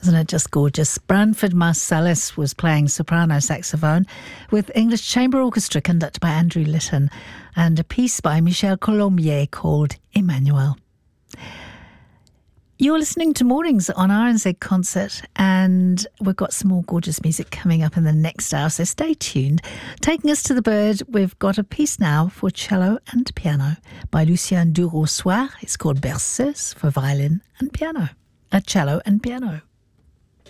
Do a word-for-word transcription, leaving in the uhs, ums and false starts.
Isn't it just gorgeous? Branford Marsalis was playing soprano saxophone with English Chamber Orchestra conducted by Andrew Litton and a piece by Michel Colombier called Emmanuel. You're listening to Mornings on R N Z Concert, and we've got some more gorgeous music coming up in the next hour, so stay tuned. Taking us to the bird, we've got a piece now for cello and piano by Lucien Durossoir. It's called Berceuse for violin and piano, a cello and piano.